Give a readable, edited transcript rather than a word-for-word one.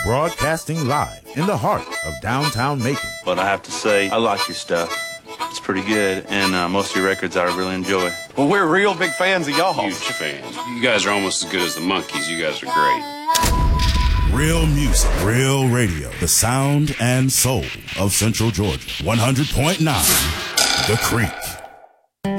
broadcasting live in the heart of downtown Macon. But I have to say, I like your stuff. It's pretty good, and most of your records I really enjoy. Well, we're real big fans of y'all. Huge fans. You guys are almost as good as the Monkees. You guys are great. Real music, real radio. The sound and soul of Central Georgia. 100.9 The Creek.